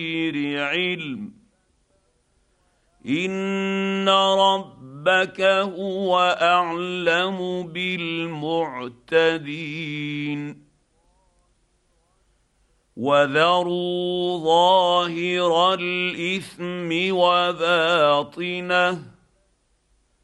علم ان ربك هو اعلم بالمعتدين وذروا ظاهر الاثم وباطنه